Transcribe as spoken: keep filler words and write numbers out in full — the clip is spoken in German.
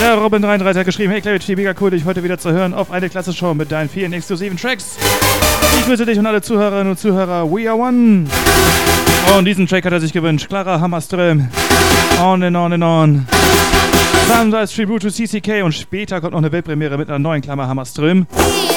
Der Robin dreiunddreißig hat geschrieben, hey Clarity, mega cool, dich heute wieder zu hören auf eine klasse Show mit deinen vielen exklusiven Tracks. Ich grüße dich und alle Zuhörerinnen und Zuhörer. We are one. Und diesen Track hat er sich gewünscht. Clara Hammerström. On and on and on. Dann als Tribute to C C K und später kommt noch eine Weltpremiere mit einer neuen Klammer Hammerström.